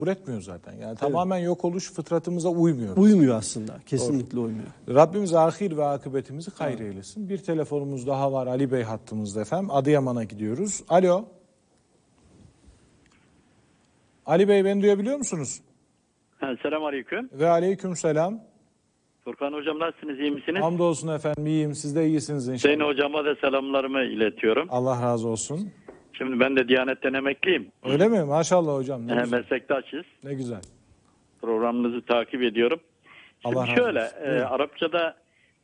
üretmiyor zaten. Yani tamamen yok oluş fıtratımıza uymuyor. Uymuyor aslında. Kesinlikle uymuyor. Rabbimiz ahir ve akıbetimizi hayır eylesin. Bir telefonumuz daha var. Ali Bey hattımızda efendim. Adıyaman'a gidiyoruz. Alo. Ali Bey, beni duyabiliyor musunuz? Selamünaleyküm. Ve aleyküm selam. Furkan hocam, nasılsınız? İyi misiniz? Hamdolsun efendim, iyiyim. Siz de iyisiniz inşallah. Hüseyin hocama da selamlarımı iletiyorum. Allah razı olsun. Şimdi ben de Diyanet'ten emekliyim. Öyle mi? Maşallah hocam. Ne güzel. Meslektaşız. Ne güzel. Programınızı takip ediyorum. Şimdi Allah razı şöyle, olsun. Buyurun. Arapçada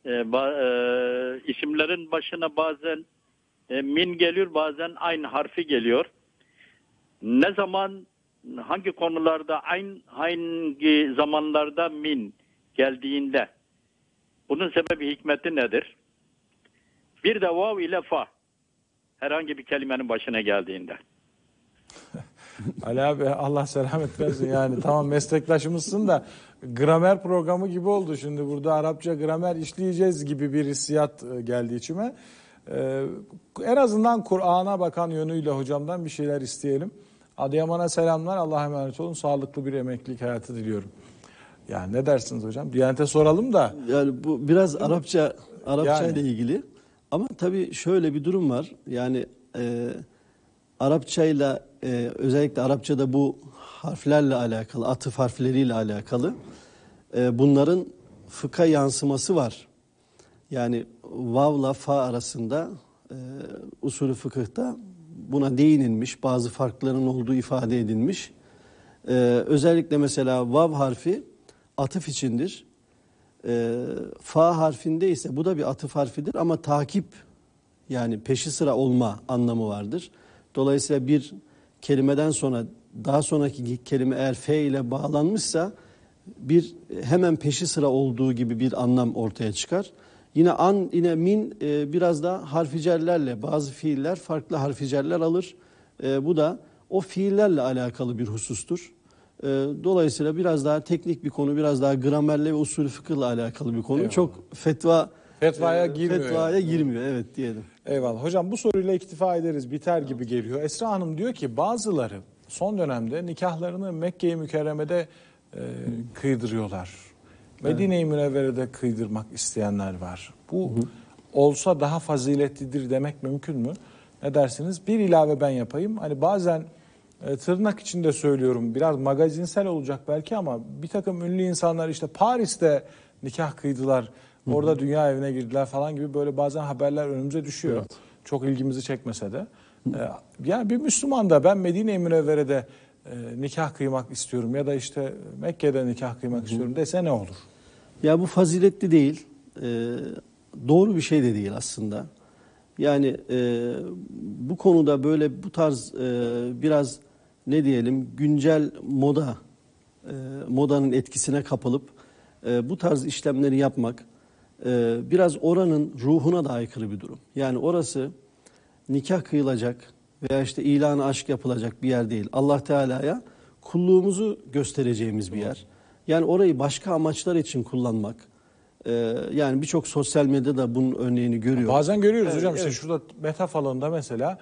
isimlerin başına bazen min geliyor, bazen ayn harfi geliyor. Ne zaman, hangi konularda ayn, hangi zamanlarda min geldiğinde bunun sebebi, hikmeti nedir? Bir de vav ile fa herhangi bir kelimenin başına geldiğinde. Ali abi, Allah selamet versin yani. Tamam, meslektaşımızsın da gramer programı gibi oldu şimdi. Burada Arapça gramer işleyeceğiz gibi bir hissiyat geldi içime. En azından Kur'an'a bakan yönüyle hocamdan bir şeyler isteyelim. Adıyaman'a selamlar. Allah'a emanet olun. Sağlıklı bir emeklilik hayatı diliyorum. Yani ne dersiniz hocam? Diyanet'e soralım da. Yani bu biraz Arapça Yani. ile ilgili. Ama tabii şöyle bir durum var. Yani Arapçayla özellikle Arapçada bu harflerle alakalı, atıf harfleriyle alakalı bunların fıkha yansıması var. Yani vavla fa arasında usulü fıkıhta buna değinilmiş, bazı farkların olduğu ifade edilmiş. Özellikle mesela vav harfi atıf içindir. Fa harfinde ise bu da bir atıf harfidir ama takip, yani peşi sıra olma anlamı vardır. Dolayısıyla bir kelimeden sonra daha sonraki kelime eğer fe ile bağlanmışsa bir hemen peşi sıra olduğu gibi bir anlam ortaya çıkar. Yine min biraz da harficellerle, bazı fiiller farklı harficeller alır. Bu da o fiillerle alakalı bir husustur. Dolayısıyla biraz daha teknik bir konu, biraz daha gramerle ve usulü fıkıhla alakalı bir konu. Eyvallah. Çok fetvaya girmiyor. Evet diyelim. Eyvallah. Hocam, bu soruyla iktifa ederiz. Biter gibi geliyor. Esra Hanım diyor ki bazıları son dönemde nikahlarını Mekke-i Mükerreme'de kıydırıyorlar. Medine-i Münevvere'de kıydırmak isteyenler var. Bu olsa daha faziletlidir demek mümkün mü? Ne dersiniz? Bir ilave ben yapayım. Hani bazen tırnak içinde söylüyorum, biraz magazinsel olacak belki ama bir takım ünlü insanlar işte Paris'te nikah kıydılar, orada dünya evine girdiler falan gibi böyle bazen haberler önümüze düşüyor. Evet. Çok ilgimizi çekmese de. Yani bir Müslüman da ben Medine-i Münevvere'de nikah kıymak istiyorum ya da işte Mekke'de nikah kıymak istiyorum dese ne olur? Ya bu faziletli değil, doğru bir şey de değil aslında. Yani bu konuda böyle bu tarz biraz ne diyelim güncel modanın etkisine kapılıp bu tarz işlemleri yapmak biraz oranın ruhuna da aykırı bir durum. Yani orası nikah kıyılacak veya işte ilanı aşk yapılacak bir yer değil. Allah Teala'ya kulluğumuzu göstereceğimiz bir yer. Yani orayı başka amaçlar için kullanmak. Yani birçok sosyal medyada bunun örneğini görüyor. Bazen görüyoruz hocam, işte şurada meta falanında mesela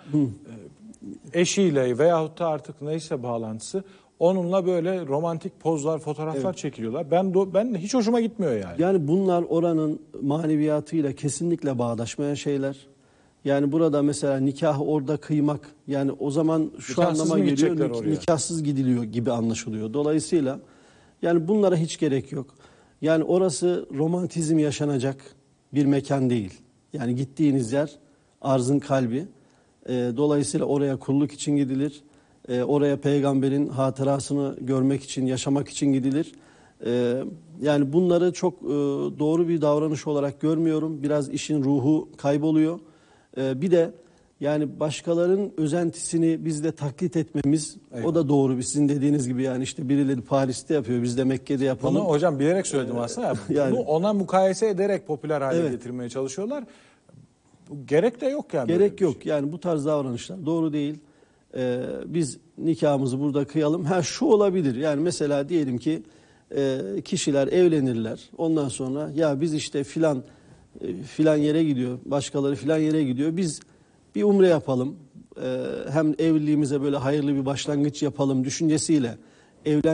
eşiyle veyahut da artık neyse bağlantısı, onunla böyle romantik pozlar, fotoğraflar çekiliyorlar. Ben hiç hoşuma gitmiyor yani. Yani bunlar oranın maneviyatıyla kesinlikle bağdaşmayan şeyler. Yani burada mesela nikahı orada kıymak, yani o zaman şu nikahsız anlama geliyor, nikahsız gidiliyor gibi anlaşılıyor. Dolayısıyla yani bunlara hiç gerek yok. Yani orası romantizm yaşanacak bir mekan değil. Yani gittiğiniz yer arzın kalbi. Dolayısıyla oraya kulluk için gidilir. Oraya peygamberin hatırasını görmek için, yaşamak için gidilir. Yani bunları çok doğru bir davranış olarak görmüyorum. Biraz işin ruhu kayboluyor. Bir de yani başkalarının özentisini biz de taklit etmemiz, o da doğru. Sizin dediğiniz gibi yani işte birileri Paris'te yapıyor, biz de Mekke'de yapalım. Bunu hocam bilerek söyledim aslında. Yani, bunu ona mukayese ederek popüler hale getirmeye çalışıyorlar. Gerek de yok yani. Gerek yok. Yani bu tarz davranışlar doğru değil. Biz nikahımızı burada kıyalım. Şu olabilir. Yani mesela diyelim ki kişiler evlenirler. Ondan sonra ya biz işte filan yere gidiyor. Başkaları filan yere gidiyor. Biz bir umre yapalım. Hem evliliğimize böyle hayırlı bir başlangıç yapalım düşüncesiyle evlen